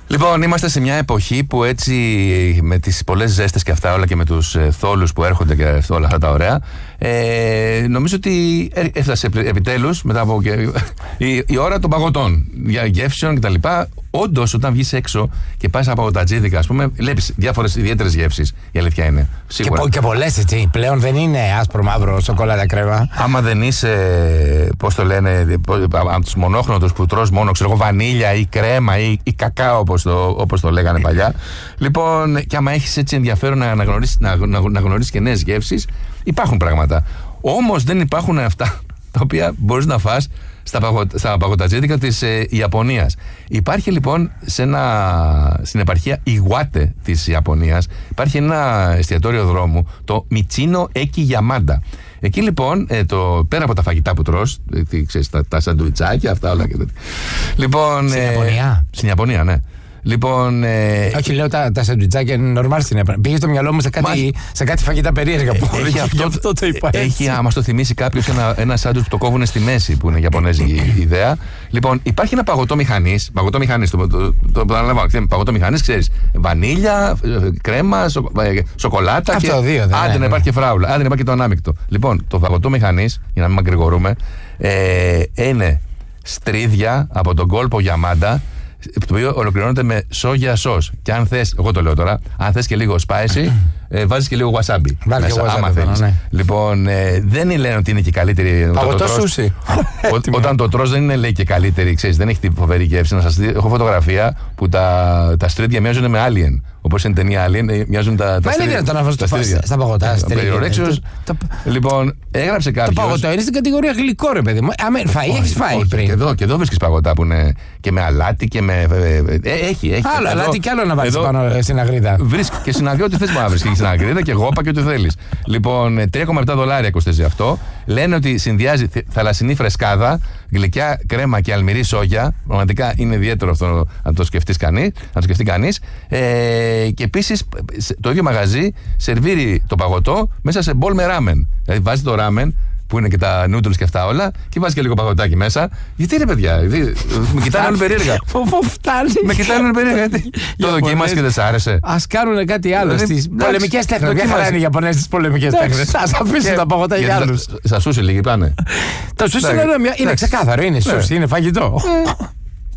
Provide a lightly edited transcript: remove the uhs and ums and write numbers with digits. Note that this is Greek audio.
Λοιπόν, είμαστε σε μια εποχή που έτσι με τις πολλές ζέστες και αυτά όλα και με τους θόλους που έρχονται και όλα αυτά τα ωραία, νομίζω ότι έφτασε επιτέλους μετά από η ώρα των παγωτών, για γεύσεων κτλ. Όντως, όταν βγεις έξω και πας από τα τζίδικα, ας πούμε, βλέπεις διάφορες ιδιαίτερες γεύσεις. Η αλήθεια είναι. Σίγουρα. Και πολλές έτσι. Πλέον δεν είναι άσπρο, μαύρο, σοκολάτα, κρέμα. Άμα δεν είσαι, πώς το λένε, από τους μονόχρονους που τρως μόνο, ξέρω εγώ, βανίλια ή κρέμα ή κακάο, όπως το λέγανε παλιά. Λοιπόν, και άμα έχεις έτσι ενδιαφέρον να γνωρίσεις και νέες γεύσεις, υπάρχουν πράγματα. Όμως δεν υπάρχουν αυτά τα οποία μπορείς να φας στα παγωτατζίδικα της Ιαπωνίας. Υπάρχει λοιπόν στην επαρχία Ιγουάτε της Ιαπωνίας, υπάρχει ένα εστιατόριο δρόμου, το Μιτσίνο Έκι Γιαμάντα. Εκεί λοιπόν, πέρα από τα φαγητά που τρως, ξέρεις, τα σαντουιτσάκια, αυτά όλα και τέτοια. Λοιπόν, στην Ιαπωνία. Στην Ιαπωνία, ναι. Λοιπόν, όχι, λέω τα σαντουιτσάκια είναι νορμάλ στην Ιαπωνία. Πήγε στο μυαλό μου σε κάτι φαγητά περίεργα που έχει αυτό το είπα. Έχει, άμα στο θυμίσει κάποιος, ένα σάντουιτς που το κόβουνε στη μέση, που είναι ιαπωνέζικη ιδέα. Λοιπόν, υπάρχει ένα παγωτό μηχανής, το αναλαμβάνω. Παγωτό μηχανής, ξέρεις, βανίλια, κρέμα, σοκολάτα. Αυτό και δύο, άντε να υπάρχει και φράουλα, άντε να υπάρχει και το ανάμεικτο. Λοιπόν, το παγωτό μηχανής, για να μην μακρηγορούμε, είναι στρίδια από τον κόλπο Γιαμάντα, το οποίο ολοκληρώνεται με σόγια σος. Και αν θες, εγώ το λέω τώρα, αν θες και λίγο spicy, βάζεις και λίγο wasabi. Βάλει και wasabi, άμα θέλεις. Ναι. Λοιπόν, δεν λένε ότι είναι και καλύτερη. Παγωτό σούσι. Όταν το τρως δεν είναι, λέει, και καλύτερη, ξέρεις, δεν έχει τη φοβερή γεύση. Να σας δει, έχω φωτογραφία που τα στρίδια μοιάζουν με alien. Όπως είναι ταινία Alien, μοιάζουν τα στρίδια. Μα είναι δυνατόν να βάζω στα παγωτά. Λοιπόν, έγραψε κάποιος. Το παγωτό είναι στην κατηγορία γλυκό, ρε παιδί μου. Φαΐ, έχεις φάει πριν. Και εδώ βρίσκεις παγωτά που είναι και με αλάτι και με. Έχει. Άλλο αλάτι και άλλο να βάλεις πάνω στην αγρίδα. Βρίσκει και στην αγρίδα ό,τι θες να βρίσκεις. Στην αγρίδα και γόπα και ό,τι θέλεις. Λοιπόν, $3,7 κοστίζει αυτό. Λένε ότι συνδυάζει θαλασσινή φρεσκάδα, γλυκιά κρέμα και αλμυρή σόγια. Πραγματικά είναι ιδιαίτερο αυτό να το σκεφτεί κανείς. Και επίσης το ίδιο μαγαζί σερβίρει το παγωτό μέσα σε μπολ με ράμεν. Δηλαδή βάζει το ράμεν, που είναι και τα noodles και αυτά όλα, και βάζει και λίγο παγωτάκι μέσα. Γιατί ρε παιδιά, με κοιτάνε όλοι περίεργα. Πού φτάνει. Με κοιτάνε όλοι περίεργα. Το δοκίμασες και δεν σ' άρεσε. Ας κάνουν κάτι άλλο στις πολεμικές τέχνες. Ποια χαρά είναι οι Ιαπωνέζοι στις πολεμικές τέχνες. Ας αφήσουν τα παγωτά για άλλους. Στα σούσι λίγοι πάνε. Το σούσι είναι ξεκάθαρο, είναι σούσι, είναι φαγητό.